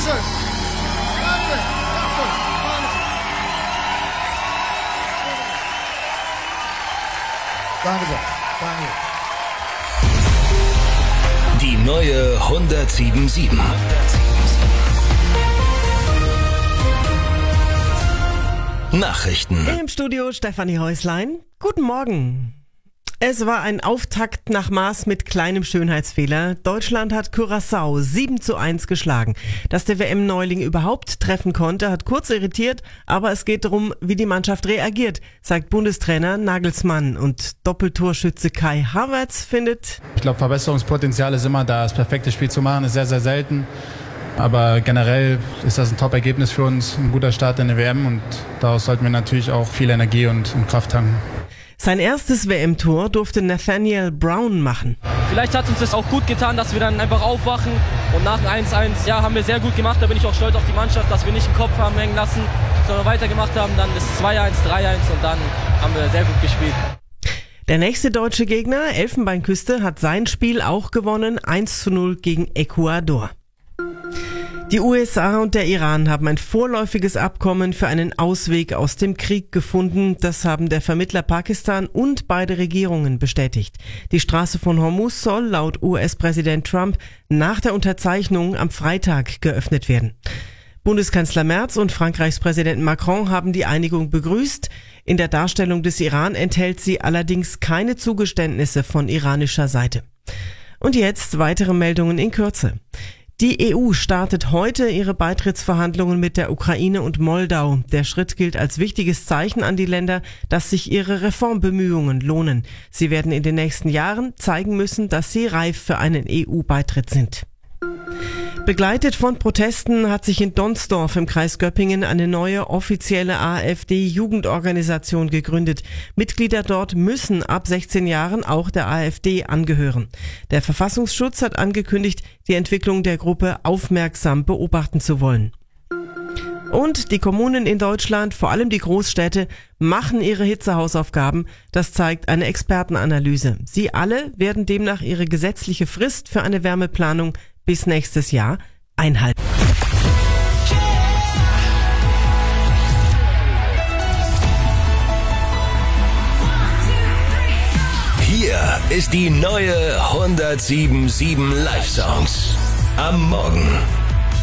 Dankeschön. Danke. Danke sehr. Danke. Die neue 107.7. Nachrichten. Im Studio Stefanie Häuslein. Guten Morgen. Es war ein Auftakt nach Maß mit kleinem Schönheitsfehler. Deutschland hat Curaçao 7:1 geschlagen. Dass der WM-Neuling überhaupt treffen konnte, hat kurz irritiert, aber es geht darum, wie die Mannschaft reagiert, sagt Bundestrainer Nagelsmann. Und Doppeltorschütze Kai Havertz findet: Ich glaube, Verbesserungspotenzial ist immer da. Das perfekte Spiel zu machen ist sehr, sehr selten. Aber generell ist das ein Top-Ergebnis für uns, ein guter Start in der WM und daraus sollten wir natürlich auch viel Energie und Kraft tanken. Sein erstes WM-Tor durfte Nathaniel Brown machen. Vielleicht hat uns das auch gut getan, dass wir dann einfach aufwachen und nach dem 1:1, haben wir sehr gut gemacht. Da bin ich auch stolz auf die Mannschaft, dass wir nicht den Kopf haben hängen lassen, sondern weitergemacht haben. Dann das 2:1, 3:1 und dann haben wir sehr gut gespielt. Der nächste deutsche Gegner, Elfenbeinküste, hat sein Spiel auch gewonnen, 1:0 gegen Ecuador. Die USA und der Iran haben ein vorläufiges Abkommen für einen Ausweg aus dem Krieg gefunden. Das haben der Vermittler Pakistan und beide Regierungen bestätigt. Die Straße von Hormuz soll laut US-Präsident Trump nach der Unterzeichnung am Freitag geöffnet werden. Bundeskanzler Merz und Frankreichs Präsident Macron haben die Einigung begrüßt. In der Darstellung des Iran enthält sie allerdings keine Zugeständnisse von iranischer Seite. Und jetzt weitere Meldungen in Kürze. Die EU startet heute ihre Beitrittsverhandlungen mit der Ukraine und Moldau. Der Schritt gilt als wichtiges Zeichen an die Länder, dass sich ihre Reformbemühungen lohnen. Sie werden in den nächsten Jahren zeigen müssen, dass sie reif für einen EU-Beitritt sind. Begleitet von Protesten hat sich in Donsdorf im Kreis Göppingen eine neue offizielle AfD-Jugendorganisation gegründet. Mitglieder dort müssen ab 16 Jahren auch der AfD angehören. Der Verfassungsschutz hat angekündigt, die Entwicklung der Gruppe aufmerksam beobachten zu wollen. Und die Kommunen in Deutschland, vor allem die Großstädte, machen ihre Hitzehausaufgaben. Das zeigt eine Expertenanalyse. Sie alle werden demnach ihre gesetzliche Frist für eine Wärmeplanung bis nächstes Jahr einhalten. Hier ist die neue 107.7 Live-Songs. Am Morgen.